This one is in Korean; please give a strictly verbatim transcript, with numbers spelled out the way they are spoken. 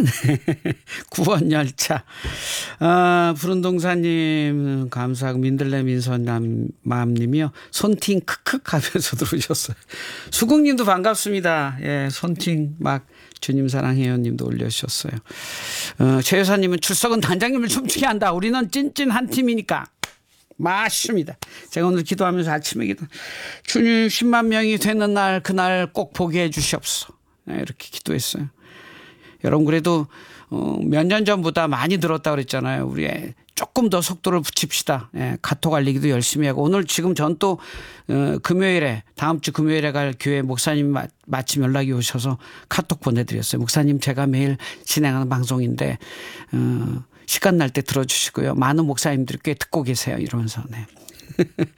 구원열차. 아, 푸른동사님 감사하고 민들레 민선남님이요. 손팅 크크 하면서 들어오셨어요. 수국님도 반갑습니다. 예, 손팅 막 주님 사랑해요 님도 올려주셨어요. 어, 최 여사님은 출석은 단장님을 춤추게 한다. 우리는 찐찐 한 팀이니까. 맞습니다. 제가 오늘 기도하면서 아침에 기도 주님 십만 명이 되는 날 그날 꼭 보게 해 주시옵소서. 네, 이렇게 기도했어요. 여러분 그래도 어, 몇 년 전보다 많이 늘었다고 그랬잖아요. 우리 조금 더 속도를 붙입시다. 예, 카톡 알리기도 열심히 하고 오늘 지금 전 또 어, 금요일에 다음 주 금요일에 갈 교회 목사님 마, 마침 연락이 오셔서 카톡 보내드렸어요. 목사님 제가 매일 진행하는 방송인데 어, 시간 날 때 들어주시고요. 많은 목사님들이 꽤 듣고 계세요. 이러면서. 네.